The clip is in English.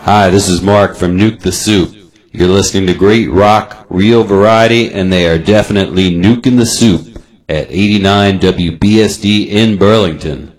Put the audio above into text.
Hi, this is Mark from Nuke the Soup. You're listening to great rock, real variety, and they are definitely nuking the soup at 89 WBSD in Burlington.